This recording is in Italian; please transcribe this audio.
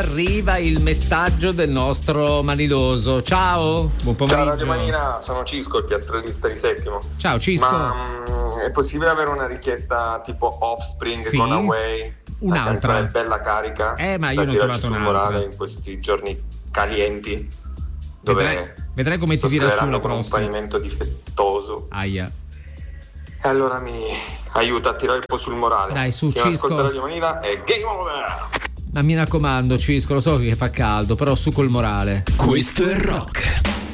arriva il messaggio del nostro Maniloso. Ciao, buon pomeriggio. Ciao Radio Manina, sono Cisco, il piastrellista di Settimo. Ciao Cisco. Ma è possibile avere una richiesta tipo Offspring Sì. con Away? Un'altra. È bella carica. Ma io ne ho trovato sul un'altra. morale in questi giorni calienti. Vedrai come ti tira su la prossima. Un pavimento difettoso. Aia. E allora mi aiuta a tirare un po' sul morale. Dai, su, Chi Cisco. ascolta Radio Manina è game over. Ma mi raccomando, Cisco, lo so che fa caldo, però su col morale. Questo è rock.